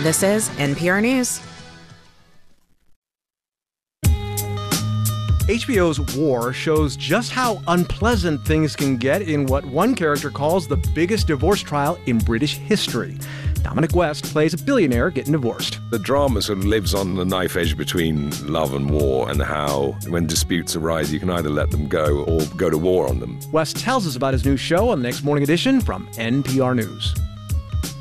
This is NPR News. HBO's War shows just how unpleasant things can get in what one character calls the biggest divorce trial in British history. Dominic West plays a billionaire getting divorced. The drama sort of lives on the knife edge between love and war, and how when disputes arise, you can either let them go or go to war on them. West tells us about his new show on the next Morning Edition from NPR News.